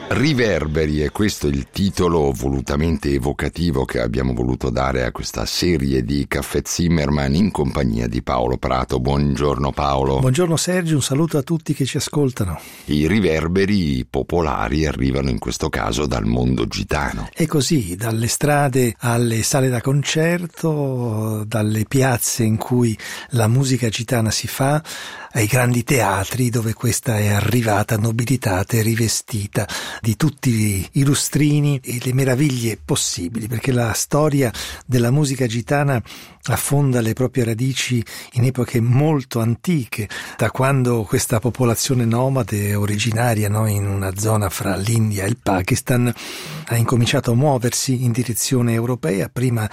Riverberi, e questo è il titolo volutamente evocativo che abbiamo voluto dare a questa serie di Caffè Zimmermann in compagnia di Paolo Prato. Buongiorno Paolo. Buongiorno Sergio, un saluto a tutti che ci ascoltano. I riverberi popolari arrivano in questo caso dal mondo gitano. È così, dalle strade alle sale da concerto, dalle piazze in cui la musica gitana si fa, ai grandi teatri dove questa è arrivata nobilitata e rivestita di tutti i lustrini e le meraviglie possibili, perché la storia della musica gitana affonda le proprie radici in epoche molto antiche, da quando questa popolazione nomade originaria, in una zona fra l'India e il Pakistan, ha incominciato a muoversi in direzione europea. Prima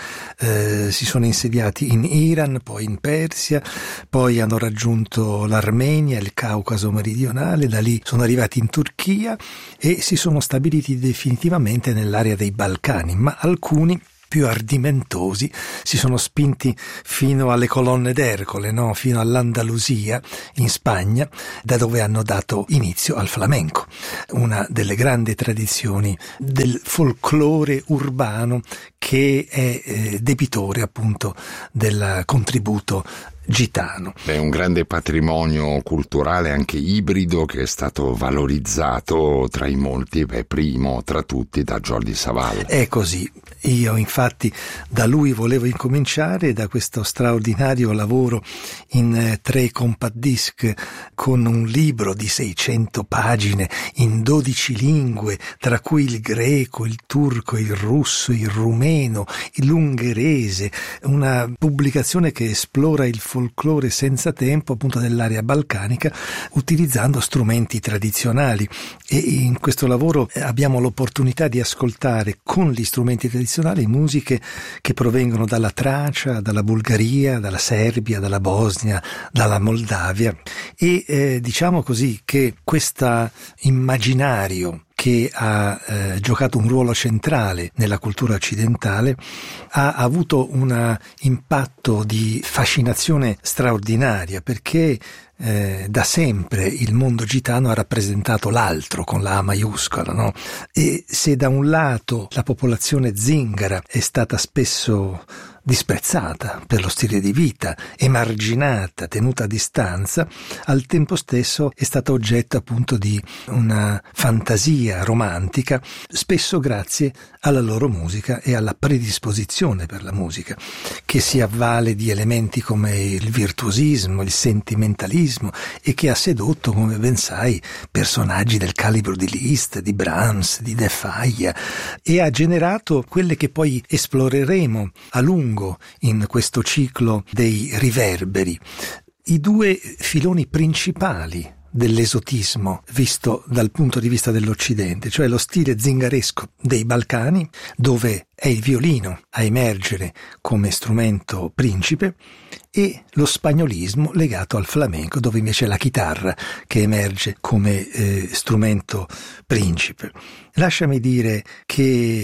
si sono insediati in Iran, poi in Persia, poi hanno raggiunto l'Armenia, il Caucaso meridionale, da lì sono arrivati in Turchia e si sono stabiliti definitivamente nell'area dei Balcani, ma alcuni più ardimentosi si sono spinti fino alle colonne d'Ercole, fino all'Andalusia in Spagna, da dove hanno dato inizio al flamenco, una delle grandi tradizioni del folklore urbano che è debitore appunto del contributo gitano. È un grande patrimonio culturale anche ibrido che è stato valorizzato tra i molti, primo tra tutti da Jordi Savall. È così. Io infatti da lui volevo incominciare, da questo straordinario lavoro in 3 compact disc con un libro di 600 pagine in 12 lingue, tra cui il greco, il turco, il russo, il rumeno, l'ungherese, una pubblicazione che esplora il folklore senza tempo appunto dell'area balcanica utilizzando strumenti tradizionali, e in questo lavoro abbiamo l'opportunità di ascoltare con gli strumenti tradizionali musiche che provengono dalla Tracia, dalla Bulgaria, dalla Serbia, dalla Bosnia, dalla Moldavia, e diciamo così che questo immaginario che ha giocato un ruolo centrale nella cultura occidentale ha avuto un impatto di fascinazione straordinaria, perché da sempre il mondo gitano ha rappresentato l'altro con la A maiuscola, e se da un lato la popolazione zingara è stata spesso disprezzata per lo stile di vita, emarginata, tenuta a distanza, al tempo stesso è stata oggetto appunto di una fantasia romantica, spesso grazie alla loro musica e alla predisposizione per la musica, che si avvale di elementi come il virtuosismo, il sentimentalismo, e che ha sedotto, come ben sai, personaggi del calibro di Liszt, di Brahms, di De Falla, e ha generato quelle che poi esploreremo a lungo in questo ciclo dei riverberi, i 2 filoni principali dell'esotismo visto dal punto di vista dell'Occidente, cioè lo stile zingaresco dei Balcani, dove è il violino a emergere come strumento principe, e lo spagnolismo legato al flamenco, dove invece è la chitarra che emerge come strumento principe. Lasciami dire che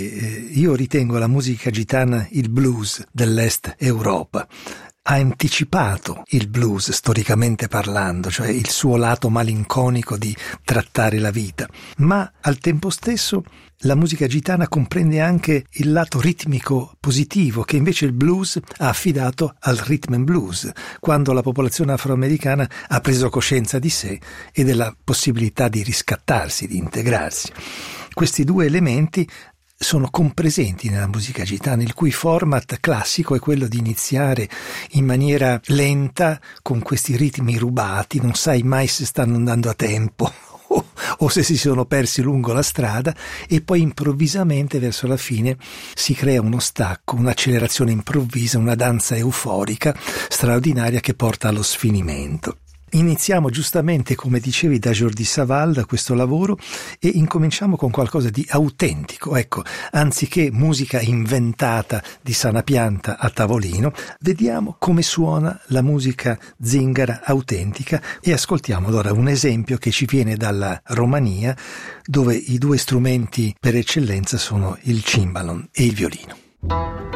io ritengo la musica gitana il blues dell'Est Europa. Ha anticipato il blues storicamente parlando, cioè il suo lato malinconico di trattare la vita, ma al tempo stesso la musica gitana comprende anche il lato ritmico positivo che invece il blues ha affidato al rhythm and blues, quando la popolazione afroamericana ha preso coscienza di sé e della possibilità di riscattarsi, di integrarsi. Questi 2 elementi sono compresenti nella musica gitana, il cui format classico è quello di iniziare in maniera lenta con questi ritmi rubati, non sai mai se stanno andando a tempo o se si sono persi lungo la strada, e poi improvvisamente verso la fine si crea uno stacco, un'accelerazione improvvisa, una danza euforica straordinaria che porta allo sfinimento. Iniziamo giustamente, come dicevi, da Jordi Savall, da questo lavoro, e incominciamo con qualcosa di autentico. Ecco, anziché musica inventata di sana pianta a tavolino, vediamo come suona la musica zingara autentica, e ascoltiamo allora un esempio che ci viene dalla Romania, dove i 2 strumenti per eccellenza sono il cimbalom e il violino.